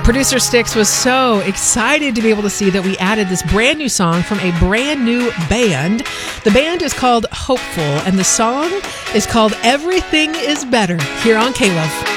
Producer Styx was so excited to be able to see that we added this brand new song from a brand new band. The band is called Hopeful, and the song is called Everything is Better, here on K-Love.